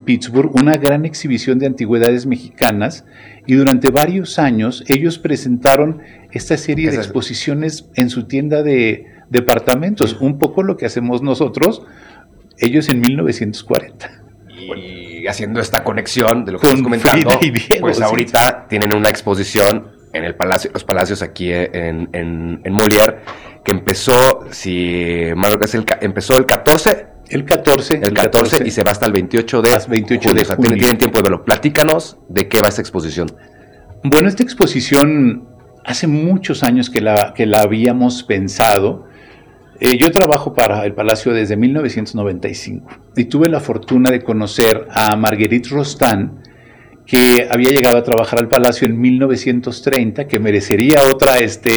Pittsburgh una gran exhibición de antigüedades mexicanas y durante varios años ellos presentaron esta serie de exposiciones en su tienda de departamentos, un poco lo que hacemos nosotros, ellos en 1940. Y haciendo esta conexión de lo que estás comentando, Diego, pues ahorita tienen una exposición en el Palacio, los Palacios aquí en Molière, que empezó, empezó el 14. El 14 y se va hasta el 28 de junio. O sea, tienen tiempo de verlo. Platícanos de qué va esta exposición. Bueno, esta exposición hace muchos años que la habíamos pensado. Yo trabajo para el Palacio desde 1995 y tuve la fortuna de conocer a Marguerite Rostand, que había llegado a trabajar al Palacio en 1930, que merecería otra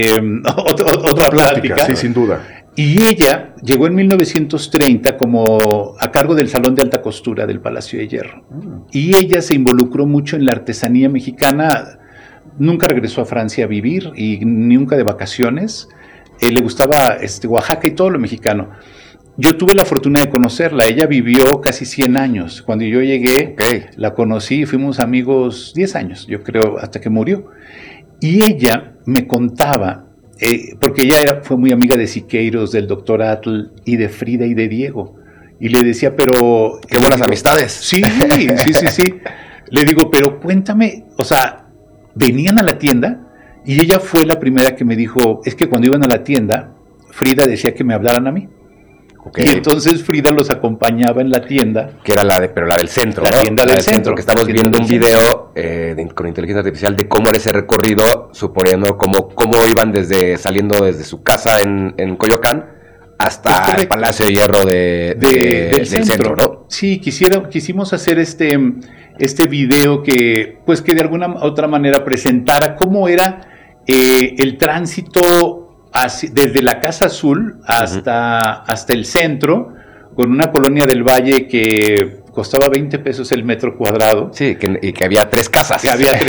plática. Sí, sin duda. Y ella llegó en 1930 como a cargo del Salón de Alta Costura del Palacio de Hierro. Y ella se involucró mucho en la artesanía mexicana. Nunca regresó a Francia a vivir y nunca de vacaciones. Le gustaba Oaxaca y todo lo mexicano. Yo tuve la fortuna de conocerla. Ella vivió casi 100 años. Cuando yo llegué, la conocí y fuimos amigos 10 años, yo creo, hasta que murió. Y ella me contaba, porque ella fue muy amiga de Siqueiros, del doctor Atl y de Frida y de Diego. Y le decía, pero... ¡Qué buenas amistades! Sí. Le digo, pero cuéntame, o sea, venían a la tienda y ella fue la primera que me dijo, es que cuando iban a la tienda, Frida decía que me hablaran a mí. Y entonces Frida los acompañaba en la tienda. Que era pero la del centro, la tienda del centro. Que estamos viendo un video con inteligencia artificial de cómo era ese recorrido, suponiendo cómo iban saliendo desde su casa en Coyoacán hasta el Palacio de Hierro del centro, ¿no? Sí, quisimos hacer este video que de alguna otra manera presentara cómo era el tránsito desde la Casa Azul hasta el centro, con una colonia del Valle que costaba 20 pesos el metro cuadrado. Sí, y que había 3 casas.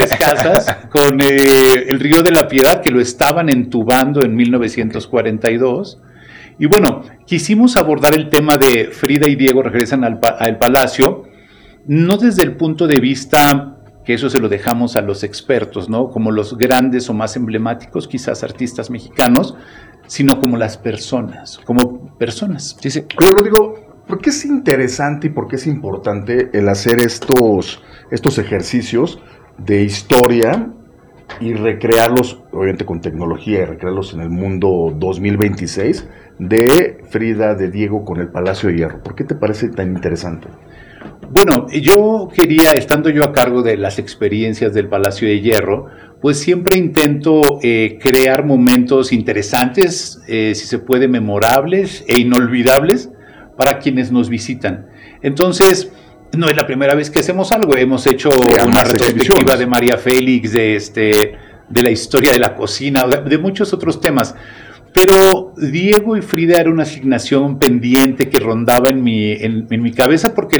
Con el Río de la Piedad, que lo estaban entubando en 1942. Y bueno, quisimos abordar el tema de Frida y Diego regresan al Palacio, no desde el punto de vista... que eso se lo dejamos a los expertos, ¿no? Como los grandes o más emblemáticos, quizás artistas mexicanos, sino como las personas, como personas. Sí. Oye, Rodrigo, ¿por qué es interesante y por qué es importante el hacer estos ejercicios de historia y recrearlos, obviamente con tecnología, y recrearlos en el mundo 2026 de Frida, de Diego con el Palacio de Hierro? ¿Por qué te parece tan interesante? Bueno, yo quería, estando yo a cargo de las experiencias del Palacio de Hierro, pues siempre intento crear momentos interesantes, si se puede, memorables e inolvidables para quienes nos visitan. Entonces, no es la primera vez que hacemos algo. Hemos hecho una retrospectiva de María Félix, de la historia de la cocina, de muchos otros temas. Pero Diego y Frida era una asignación pendiente que rondaba en mi cabeza, porque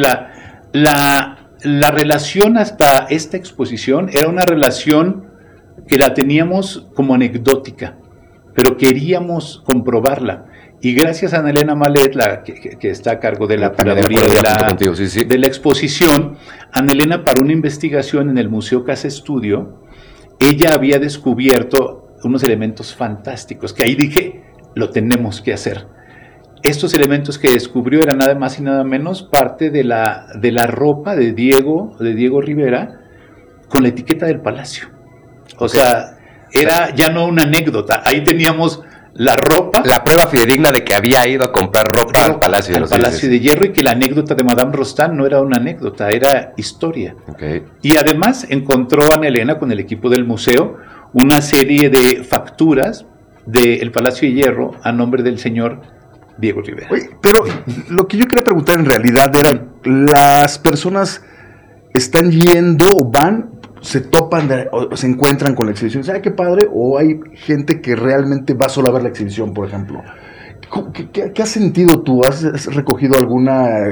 la relación hasta esta exposición era una relación que la teníamos como anecdótica, pero queríamos comprobarla. Y gracias a Ana Elena Malet, que está a cargo de la curaduría de la exposición, Ana Elena, para una investigación en el Museo Casa Estudio, ella había descubierto unos elementos fantásticos, que ahí dije, lo tenemos que hacer. Estos elementos que descubrió eran nada más y nada menos parte de la ropa de Diego Rivera, con la etiqueta del Palacio. O sea, era ya no una anécdota, ahí teníamos la ropa. La prueba fidedigna de que había ido a comprar ropa al Palacio de Hierro, y que la anécdota de Madame Rostand no era una anécdota, era historia. Y además encontró a Ana Elena con el equipo del museo una serie de facturas del Palacio de Hierro a nombre del señor Diego Rivera. Oye, pero lo que yo quería preguntar en realidad era, ¿las personas están yendo o van, se topan, o se encuentran con la exhibición? ¿Sabes qué padre? ¿O hay gente que realmente va solo a ver la exhibición, por ejemplo? ¿Qué has sentido tú? ¿Has recogido algún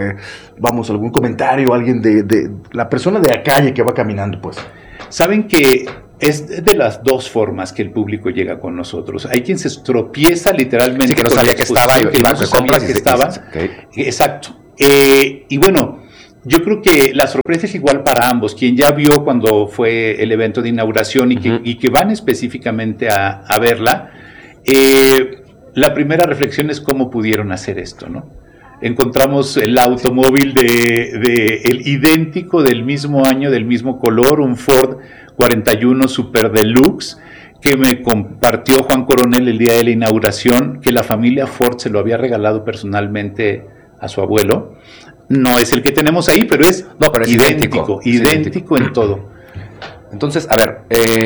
comentario, alguien de la persona de la calle que va caminando, pues? Saben que es de las dos formas que el público llega con nosotros. Hay quien se tropieza literalmente, que no sabía que estaba, que no sabía que estaba. Exacto. Y bueno, yo creo que la sorpresa es igual para ambos. Quien ya vio cuando fue el evento de inauguración y que van específicamente a verla, la primera reflexión es cómo pudieron hacer esto, ¿no? Encontramos el automóvil el idéntico, del mismo año, del mismo color, un Ford 41 Super Deluxe, que me compartió Juan Coronel el día de la inauguración, que la familia Ford se lo había regalado personalmente a su abuelo. No es el que tenemos ahí, pero es idéntico en todo. Entonces, a ver,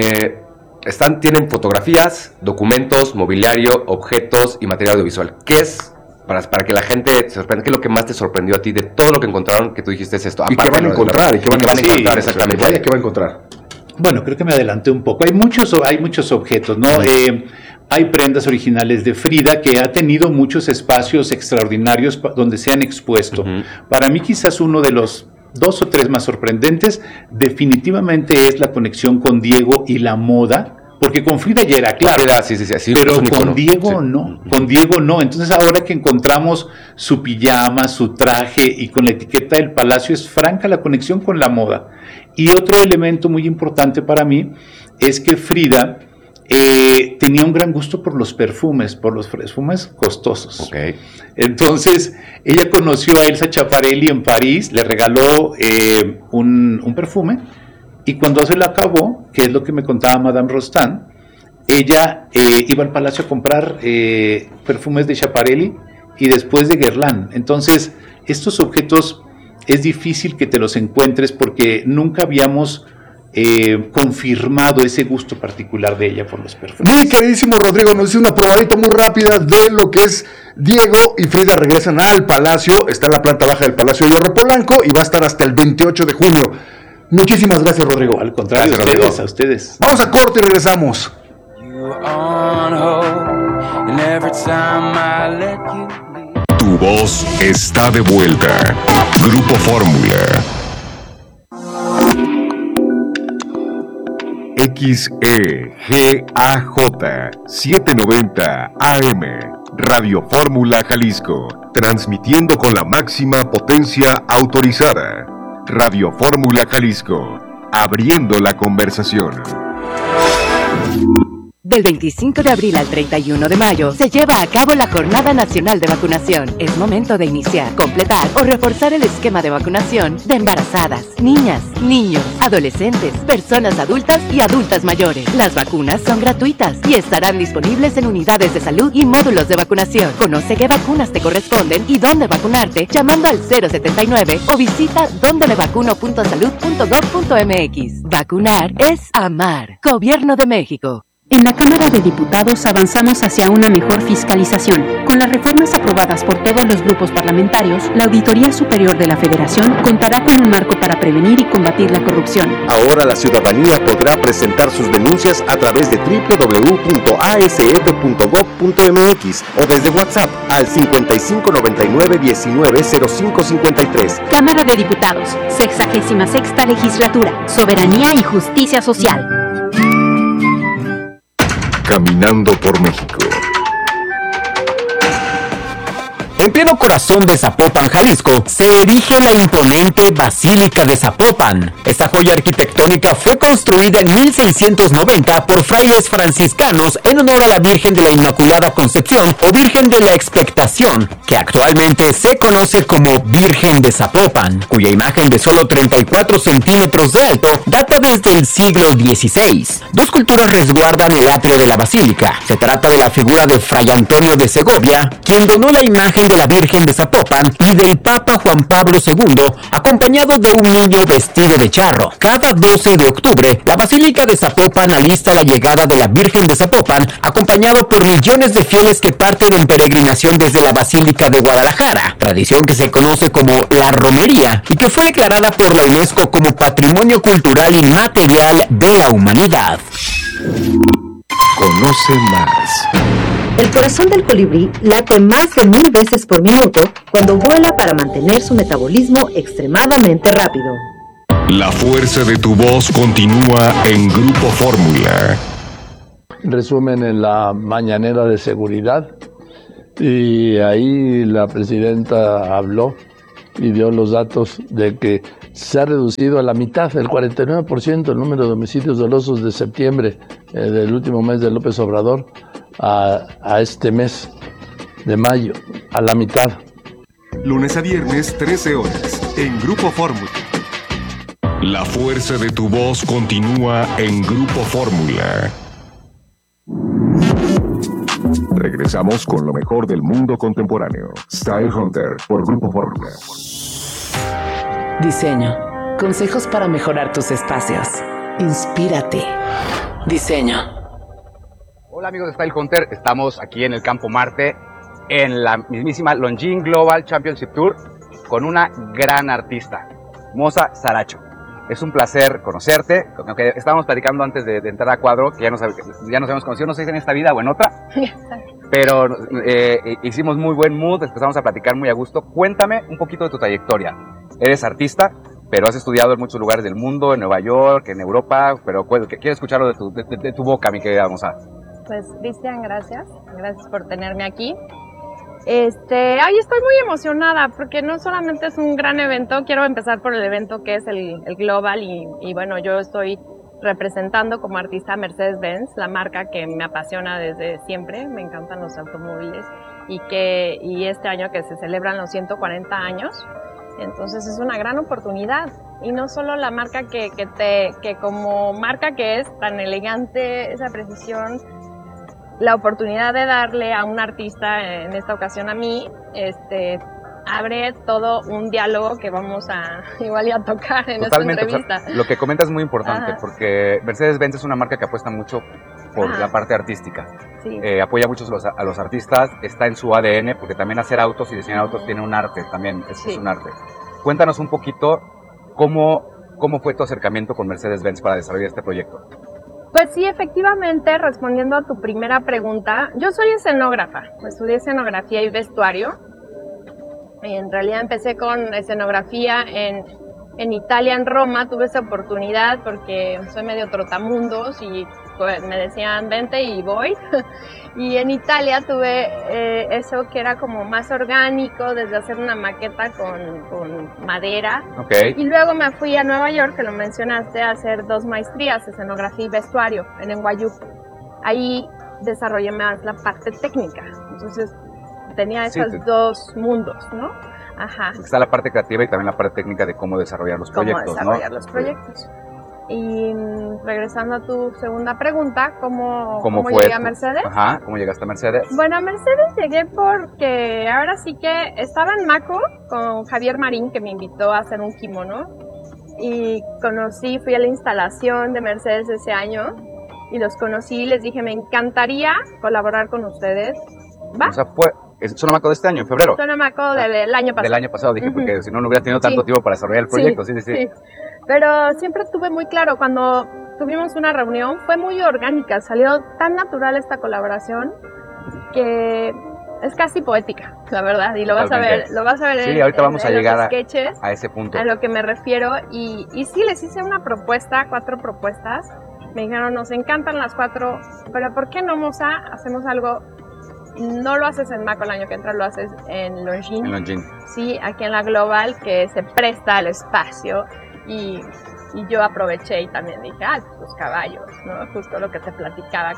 tienen fotografías, documentos, mobiliario, objetos y material audiovisual. ¿Qué es? Para que la gente se sorprenda, ¿qué es lo que más te sorprendió a ti de todo lo que encontraron que tú dijiste es esto? ¿Y qué van a encontrar? Exactamente. Vaya, ¿qué va a encontrar? Bueno, creo que me adelanté un poco. Hay muchos objetos, ¿no? Hay prendas originales de Frida que ha tenido muchos espacios extraordinarios donde se han expuesto. Para mí quizás uno de los 2 o 3 más sorprendentes definitivamente es la conexión con Diego y la moda. Porque con Frida ya era claro, sí, pero con Diego no, con Diego no. Entonces ahora que encontramos su pijama, su traje y con la etiqueta del Palacio, es franca la conexión con la moda. Y otro elemento muy importante para mí es que Frida tenía un gran gusto por los perfumes costosos. Okay. Entonces ella conoció a Elsa Schiaparelli en París, le regaló un perfume. Y cuando se la acabó, que es lo que me contaba Madame Rostand, ella iba al palacio a comprar perfumes de Schiaparelli y después de Guerlain. Entonces, estos objetos es difícil que te los encuentres porque nunca habíamos confirmado ese gusto particular de ella por los perfumes. Mi queridísimo Rodrigo, nos hizo una probadita muy rápida de lo que es Diego y Frida regresan al palacio. Está en la planta baja del Palacio de Hierro Polanco y va a estar hasta el 28 de junio. Muchísimas gracias, Rodrigo. Al contrario, gracias a ustedes. Vamos a corte y regresamos. Tu voz está de vuelta. Grupo Fórmula. XEGAJ 790 AM. Radio Fórmula Jalisco. Transmitiendo con la máxima potencia autorizada. Radio Fórmula Jalisco, abriendo la conversación. Del 25 de abril al 31 de mayo se lleva a cabo la Jornada Nacional de Vacunación. Es momento de iniciar, completar o reforzar el esquema de vacunación de embarazadas, niñas, niños, adolescentes, personas adultas y adultas mayores. Las vacunas son gratuitas y estarán disponibles en unidades de salud y módulos de vacunación. Conoce qué vacunas te corresponden y dónde vacunarte llamando al 079 o visita dondemevacuno.salud.gov.mx. Vacunar es amar. Gobierno de México. En la Cámara de Diputados avanzamos hacia una mejor fiscalización. Con las reformas aprobadas por todos los grupos parlamentarios, la Auditoría Superior de la Federación contará con un marco para prevenir y combatir la corrupción. Ahora la ciudadanía podrá presentar sus denuncias a través de www.asf.gov.mx o desde WhatsApp al 5599190553. Cámara de Diputados, 66ª Legislatura, Soberanía y Justicia Social. Caminando por México. En pleno corazón de Zapopan, Jalisco, se erige la imponente Basílica de Zapopan. Esta joya arquitectónica fue construida en 1690 por frailes franciscanos en honor a la Virgen de la Inmaculada Concepción o Virgen de la Expectación, que actualmente se conoce como Virgen de Zapopan, cuya imagen de solo 34 centímetros de alto data desde el siglo XVI. Dos culturas resguardan el atrio de la basílica. Se trata de la figura de Fray Antonio de Segovia, quien donó la imagen de la Virgen de Zapopan, y del Papa Juan Pablo II, acompañado de un niño vestido de charro. Cada 12 de octubre, la Basílica de Zapopan alista la llegada de la Virgen de Zapopan, acompañado por millones de fieles que parten en peregrinación desde la Basílica de Guadalajara, tradición que se conoce como la romería y que fue declarada por la UNESCO como Patrimonio Cultural Inmaterial de la Humanidad. Conoce más. El corazón del colibrí late más de 1000 veces por minuto cuando vuela para mantener su metabolismo extremadamente rápido. La fuerza de tu voz continúa en Grupo Fórmula. Resumen en la mañanera de seguridad y ahí la presidenta habló y dio los datos de que se ha reducido a la mitad, el 49%, el número de homicidios dolosos de septiembre del último mes de López Obrador a este mes de mayo, a la mitad. Lunes a viernes, 13 horas, en Grupo Fórmula. La fuerza de tu voz continúa en Grupo Fórmula. Regresamos con lo mejor del mundo contemporáneo. Style Hunter por Grupo Fórmula. Diseño. Consejos para mejorar tus espacios. Inspírate. Diseño. Hola amigos de Style Hunter, estamos aquí en el Campo Marte en la mismísima Longines Global Championship Tour con una gran artista, Moza Saracho. Es un placer conocerte, aunque estábamos platicando antes de entrar a cuadro, que ya nos hemos conocido, no sé si en esta vida o en otra, pero hicimos muy buen mood, empezamos a platicar muy a gusto. Cuéntame un poquito de tu trayectoria. Eres artista, pero has estudiado en muchos lugares del mundo, en Nueva York, en Europa, pero quiero escucharlo de tu boca, mi querida Moza. Pues Cristian, gracias por tenerme aquí. Estoy muy emocionada porque no solamente es un gran evento, quiero empezar por el evento que es el Global y bueno, yo estoy representando como artista Mercedes-Benz, la marca que me apasiona desde siempre, me encantan los automóviles y este año que se celebran los 140 años, entonces es una gran oportunidad y no solo la marca que como marca que es tan elegante, esa precisión, la oportunidad de darle a un artista, en esta ocasión a mí, abre todo un diálogo que vamos a tocar en esta entrevista. O sea, lo que comentas es muy importante. Ajá. Porque Mercedes-Benz es una marca que apuesta mucho por la parte artística. Sí. Apoya mucho a los artistas, está en su ADN, porque también hacer autos y diseñar autos tiene un arte también, es un arte. Cuéntanos un poquito cómo fue tu acercamiento con Mercedes-Benz para desarrollar este proyecto. Pues sí, efectivamente, respondiendo a tu primera pregunta, yo soy escenógrafa, estudié escenografía y vestuario. En realidad empecé con escenografía en Italia, en Roma, tuve esa oportunidad porque soy medio trotamundos y pues, me decían vente y voy. Y en Italia tuve eso que era como más orgánico, desde hacer una maqueta con madera. Okay. Y luego me fui a Nueva York, que lo mencionaste, a hacer 2 maestrías, escenografía y vestuario, en NYU. Ahí desarrollé más la parte técnica. Entonces tenía esos dos mundos, ¿no? Ajá. Está la parte creativa y también la parte técnica de cómo desarrollar los proyectos, los proyectos. Y regresando a tu segunda pregunta, ¿cómo llegué a Mercedes? Ajá, ¿cómo llegaste a Mercedes? Bueno, a Mercedes llegué porque ahora sí que estaba en Maco con Javier Marín, que me invitó a hacer un kimono. Y fui a la instalación de Mercedes ese año y los conocí y les dije, me encantaría colaborar con ustedes. ¿Va? O sea, ¿es una Maco de este año, en febrero? Es una Maco del año pasado. Del año pasado, dije, porque si no hubiera tenido tanto tiempo para desarrollar el proyecto. Sí. Pero siempre tuve muy claro, cuando tuvimos una reunión, fue muy orgánica, salió tan natural esta colaboración que es casi poética, la verdad, y lo vas a ver sí, ahorita vamos a llegar los sketches, a ese punto. A lo que me refiero, y sí, les hice una propuesta, 4 propuestas, me dijeron, nos encantan las 4, pero ¿por qué no, Moza? Hacemos algo. No lo haces en Maco el año que entra, lo haces en Longines. En Longines. Sí, aquí en la Global, que se presta al espacio. Y yo aproveché y también dije, los caballos, ¿no? Justo lo que te platicaba,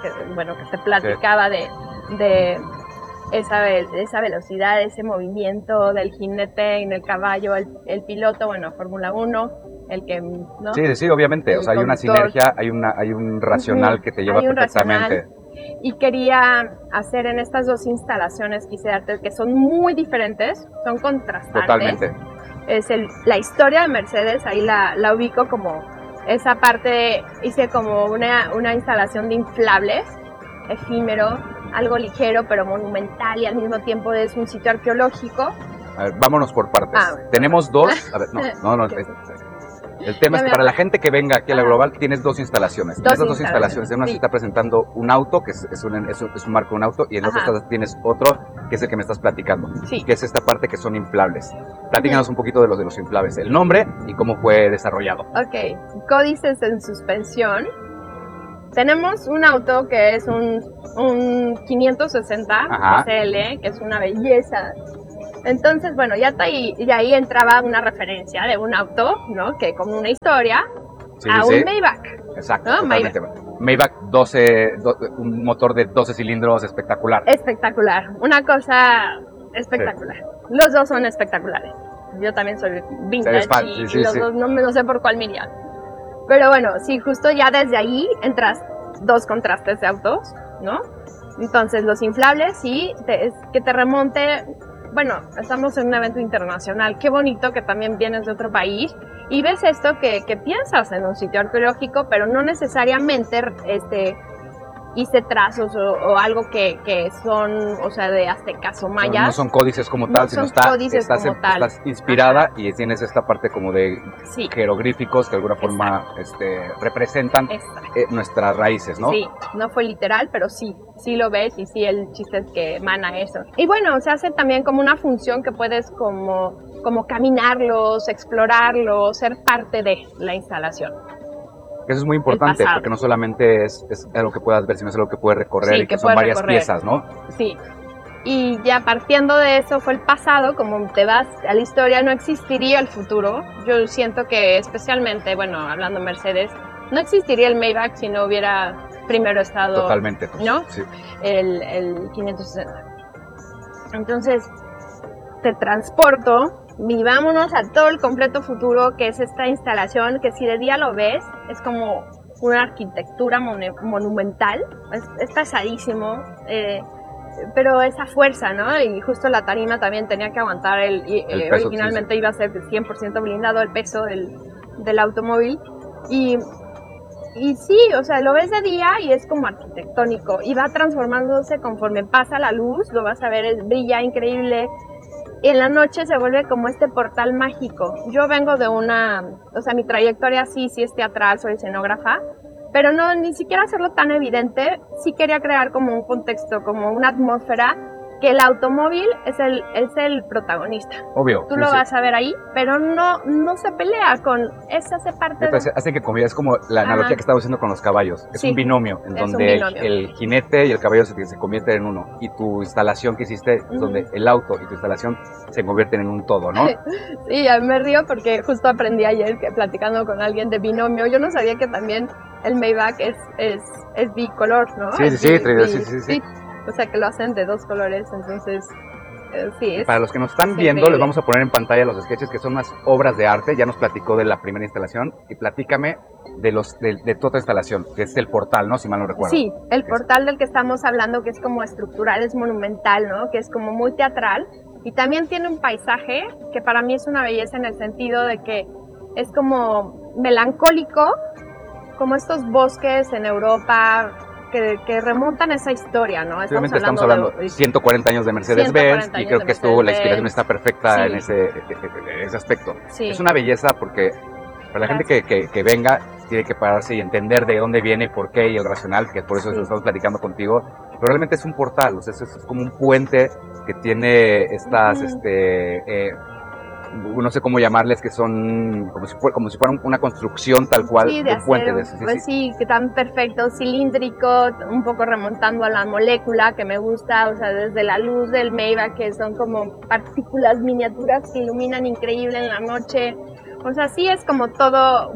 de esa velocidad, ese movimiento del jinete en el caballo, el piloto, bueno, Fórmula 1, el que, ¿no? Sí, obviamente. O sea, hay una sinergia, hay un racional que te lleva perfectamente. Y quería hacer en estas 2 instalaciones, quise darte, que son muy diferentes, son contrastantes. Totalmente. Es la historia de Mercedes, ahí la ubico como esa parte, hice como una instalación de inflables, efímero, algo ligero pero monumental y al mismo tiempo es un sitio arqueológico. A ver, vámonos por partes. Tenemos 2, a ver, no. El tema es que para la gente que venga aquí a la Global tienes 2 instalaciones. En esas 2 instalaciones, en una se está presentando un auto, que es un marco de un auto, y en otra tienes otro, que es el que me estás platicando, que es esta parte que son inflables. Platícanos un poquito de los inflables, el nombre y cómo fue desarrollado. Ok, códices en suspensión. Tenemos un auto que es un 560 SL, que es una belleza. Entonces, bueno, ya está ahí, y ahí entraba una referencia de un auto, ¿no? Que con una historia un Maybach. Exacto, ¿no? totalmente. Maybach 12, un motor de 12 cilindros espectacular. Espectacular, una cosa espectacular. Sí. Los dos son espectaculares. Yo también soy vintage y los dos no sé por cuál me iría. Pero bueno, sí, justo ya desde ahí entras dos contrastes de autos, ¿no? Entonces los inflables que te remonte. Bueno, estamos en un evento internacional, qué bonito que también vienes de otro país y ves esto que piensas en un sitio arqueológico, pero no necesariamente hice trazos o algo que son, o sea, de aztecas o mayas. No son códices como tal, sino estás inspirada y tienes esta parte como de jeroglíficos que de alguna forma representan nuestras raíces, ¿no? Sí, no fue literal, pero sí lo ves y sí el chiste es que emana eso. Y bueno, se hace también como una función que puedes como caminarlos, explorarlos, ser parte de la instalación. Eso es muy importante, porque no solamente es algo que puedas ver, sino es algo que puedes recorrer y que son varias piezas, ¿no? Sí. Y ya partiendo de eso fue el pasado, como te vas a la historia, no existiría el futuro. Yo siento que especialmente, bueno, hablando de Mercedes, no existiría el Maybach si no hubiera primero estado... Totalmente. Pues, ¿no? Sí. El 560. Entonces, te transporto y vámonos a todo el completo futuro, que es esta instalación, que si de día lo ves, es como una arquitectura monumental, es pesadísimo, pero esa fuerza, ¿no? Y justo la tarima también tenía que aguantar originalmente iba a ser 100% blindado el peso del automóvil, y sí, o sea, lo ves de día y es como arquitectónico, y va transformándose conforme pasa la luz, lo vas a ver, brilla increíble. Y en la noche se vuelve como este portal mágico. Yo vengo de o sea, mi trayectoria sí es teatral, soy escenógrafa, pero no, ni siquiera hacerlo tan evidente. Sí quería crear como un contexto, como una atmósfera, que el automóvil es el protagonista. Obvio. Tú lo vas a ver ahí, pero no se pelea hace parte de... Hace que conviva, es como la analogía que estaba haciendo con los caballos. Es un binomio, en donde el jinete y el caballo se convierten en uno. Y tu instalación que hiciste, es donde el auto y tu instalación se convierten en un todo, ¿no? Sí, me río porque justo aprendí ayer platicando con alguien de binomio. Yo no sabía que también el Maybach es bicolor, ¿no? Sí. O sea, que lo hacen de dos colores, entonces, sí. Para los que nos están viendo, les vamos a poner en pantalla los sketches, que son unas obras de arte. Ya nos platicó de la primera instalación, y platícame de tu otra instalación, que es el portal, ¿no? Si mal no recuerdo. Sí, el portal del que estamos hablando, que es como estructural, es monumental, ¿no? Que es como muy teatral, y también tiene un paisaje que para mí es una belleza en el sentido de que es como melancólico, como estos bosques en Europa, que remontan esa historia, ¿no? Estamos hablando de 140 años de Mercedes-Benz, y creo que la inspiración está perfecta en ese aspecto. Sí. Es una belleza porque para la gente que venga tiene que pararse y entender de dónde viene, por qué y el racional, que por eso estamos platicando contigo. Pero realmente es un portal, o sea, es como un puente que tiene estas... no sé cómo llamarles, que son como si fuera una construcción tal cual de un puente. Sí, que tan perfecto, cilíndrico, un poco remontando a la molécula, que me gusta, o sea, desde la luz del Maybach, que son como partículas miniaturas que iluminan increíble en la noche. O sea, sí es como todo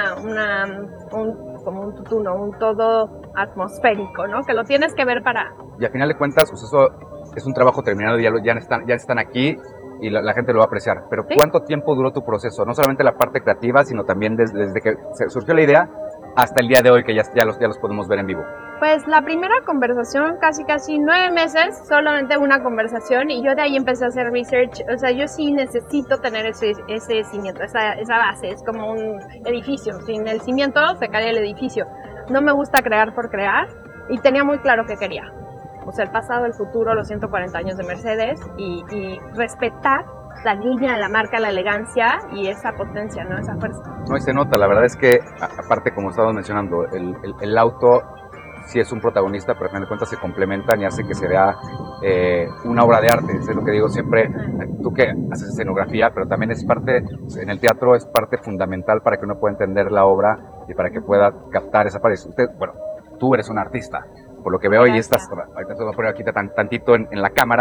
como un tutuno, un todo atmosférico, ¿no? Que lo tienes que ver para... Y al final de cuentas, pues eso es un trabajo terminado, ya están aquí, y la gente lo va a apreciar. Pero ¿sí? ¿Cuánto tiempo duró tu proceso? No solamente la parte creativa, sino también desde que surgió la idea hasta el día de hoy, que ya los podemos ver en vivo. Pues la primera conversación, casi 9 meses, solamente una conversación, y yo de ahí empecé a hacer research. O sea, yo sí necesito tener ese cimiento, esa base. Es como un edificio. Sin el cimiento se cae el edificio. No me gusta crear por crear, y tenía muy claro qué quería. O sea, el pasado, el futuro, los 140 años de Mercedes, y respetar la línea, la marca, la elegancia y esa potencia, ¿no? Esa fuerza. No, y se nota, la verdad es que, aparte, como estábamos mencionando, el auto sí es un protagonista, pero al final de cuentas se complementan y hace que se vea una obra de arte. Es lo que digo siempre, tú que haces escenografía, pero también es parte, en el teatro es parte fundamental para que uno pueda entender la obra y para que pueda captar esa parte. Tú eres un artista, por lo que veo. Gracias. Y ahorita te voy a poner aquí tantito en la cámara,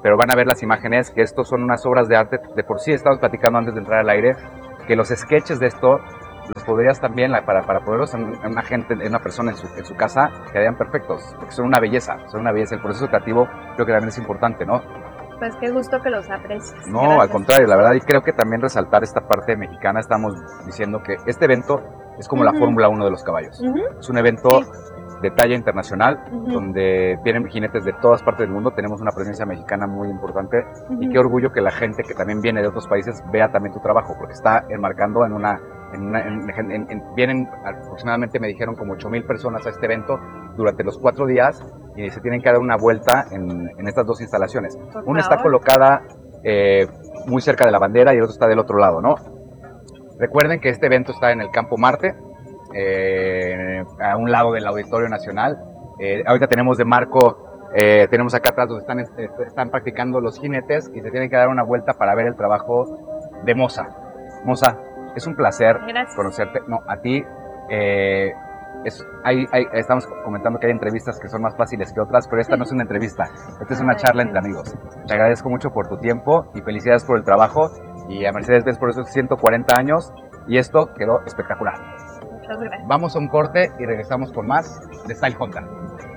pero van a ver las imágenes, que estos son unas obras de arte. De por sí estamos platicando antes de entrar al aire, que los sketches de esto los podrías también, para poderlos en una persona en su casa, quedarían perfectos, porque son una belleza. El proceso creativo creo que también es importante, ¿no? Pues qué gusto que los aprecies. No, gracias. Al contrario, la verdad, y creo que también resaltar esta parte mexicana. Estamos diciendo que este evento es como la Fórmula 1 de los caballos. Es un evento de talla internacional, donde vienen jinetes de todas partes del mundo. Tenemos una presencia mexicana muy importante, y qué orgullo que la gente que también viene de otros países vea también tu trabajo, porque está enmarcando vienen aproximadamente, me dijeron, como 8,000 personas a este evento durante los 4 días, y se tienen que dar una vuelta en estas dos instalaciones. Una está colocada muy cerca de la bandera y el otro está del otro lado, ¿no? Recuerden que este evento está en el Campo Marte, a un lado del Auditorio Nacional. Ahorita tenemos de marco, tenemos acá atrás donde están practicando los jinetes, y se tienen que dar una vuelta para ver el trabajo de Moza. Moza, es un placer conocerte. No, a ti. Estamos comentando que hay entrevistas que son más fáciles que otras, pero esta no es una entrevista, esta es una charla entre amigos. Te agradezco mucho por tu tiempo y felicidades por el trabajo, y a Mercedes-Benz por esos 140 años, y esto quedó espectacular. Muchas gracias. Vamos a un corte y regresamos con más de Style Hunter.